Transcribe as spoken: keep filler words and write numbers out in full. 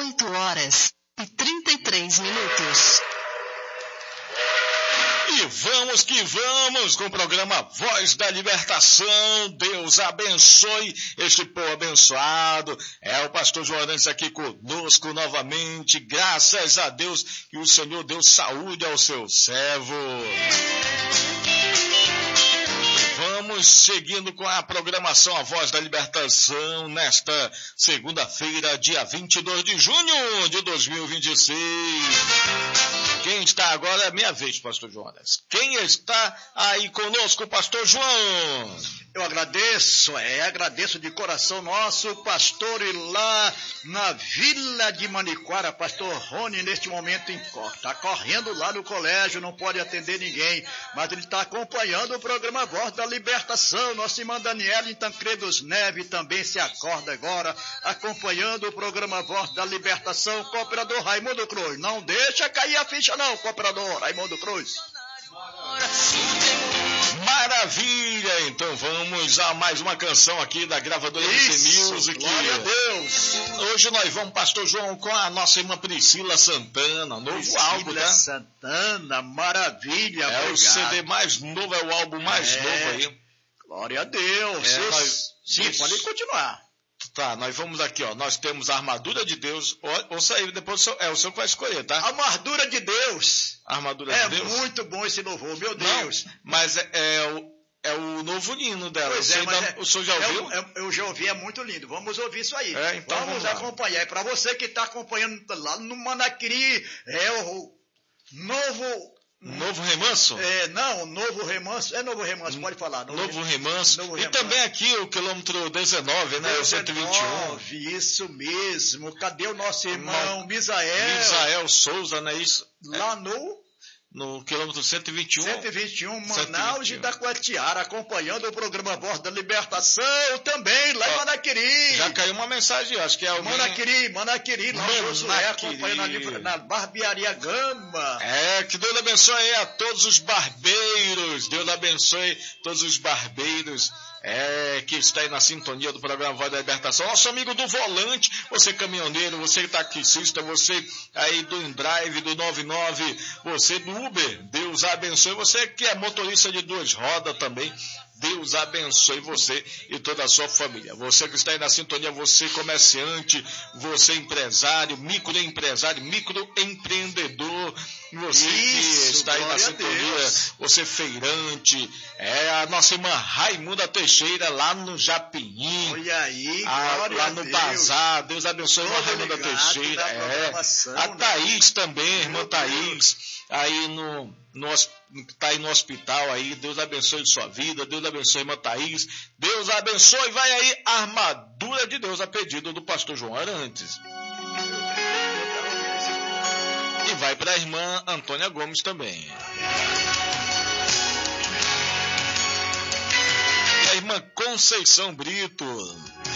oito horas e trinta e três minutos. E vamos que vamos com o programa Voz da Libertação. Deus abençoe este povo abençoado. É o pastor João Arantes aqui conosco novamente. Graças a Deus que o Senhor deu saúde ao seu servo. Vamos seguindo com a programação A Voz da Libertação nesta segunda-feira, dia vinte e dois de junho de dois mil e vinte e seis. Quem está agora é minha vez, pastor Jonas. Quem está aí conosco, pastor João? Eu agradeço, é, agradeço de coração nosso pastor lá na Vila de Maniquara, pastor Rony, neste momento está correndo lá no colégio, não pode atender ninguém, mas ele está acompanhando o programa Voz da Libertação. Nossa irmã Daniela em Tancredos Neves também se acorda agora, acompanhando o programa Voz da Libertação. Cooperador Raimundo Cruz, não deixa cair a ficha não, cooperador Raimundo Cruz. Maravilha, então vamos a mais uma canção aqui da gravadora M C Music. Glória a Deus. Hoje nós vamos, pastor João, com a nossa irmã Priscila Santana, novo Priscila álbum, né? Santana, maravilha. É obrigado. O C D mais novo, é o álbum mais é. novo aí. Glória a Deus. É, nós, Sim, isso. Pode continuar. Tá, nós vamos aqui, ó. Nós temos a armadura de Deus. Ouça aí, depois é o senhor que vai escolher, tá? Armadura de Deus. Armadura é de Deus. É muito bom esse louvor, meu Deus. Não, mas é, é, o, é o novo hino dela. Pois é, mas é, o senhor já ouviu? É, é, eu já ouvi, é muito lindo. Vamos ouvir isso aí. É, então vamos, vamos acompanhar. É para você que está acompanhando lá no Manaquiri, é o novo... Novo Remanso? É, não, Novo Remanso, é Novo Remanso, pode falar. Novo, novo Remanso. Novo e Remanso. Também aqui o quilômetro dezenove, né? dezenove, o cento e vinte e um. Isso mesmo. Cadê o nosso irmão Misael? Misael Souza, não é isso? Lá no... No quilômetro cento e vinte e um. cento e vinte e um, Manaus e Itacoatiara, acompanhando o programa Voz da Libertação, também, lá em Manaquiri. Já caiu uma mensagem, acho que é alguém... Manaquiri, Manaquiri, lá no Josué, acompanhando na Barbearia Gama. É, que Deus abençoe a todos os barbeiros, Deus abençoe todos os barbeiros. É, que está aí na sintonia do programa Voz da Libertação. Nosso amigo do volante, você caminhoneiro, você taxista, você aí do InDrive, do noventa e nove, você do Uber, Deus abençoe. Você que é motorista de duas rodas também, Deus abençoe você e toda a sua família. Você que está aí na sintonia, você comerciante, você empresário, microempresário, microempreendedor, você Isso, que está aí na sintonia, você feirante, é a nossa irmã Raimunda Teixeira lá no Japinhim. Olha aí, a, lá a no Deus. Bazar. Deus abençoe a irmã Raimunda Teixeira. É. A Thaís né? também, a irmã Thaís, aí no, no está aí no hospital aí, Deus abençoe sua vida, Deus abençoe a irmã Thaís, Deus abençoe, vai aí a armadura de Deus a pedido do pastor João Arantes. E vai para a irmã Antônia Gomes também. E a irmã Conceição Brito.